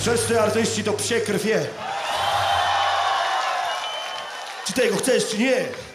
Wszyscy artyści to psie krwie. Czy tego chcesz, czy nie?